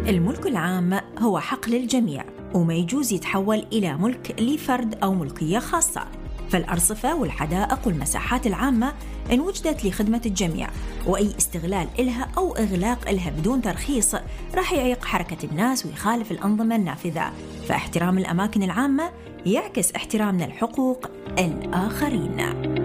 الملك العام هو حق للجميع وما يجوز يتحول إلى ملك لفرد أو ملكية خاصة. فالأرصفة والحدائق والمساحات العامة إن وجدت لخدمة الجميع، وأي استغلال إلها أو إغلاق إلها بدون ترخيص راح يعيق حركة الناس ويخالف الأنظمة النافذة. فاحترام الأماكن العامة يعكس احترامنا لحقوق الآخرين.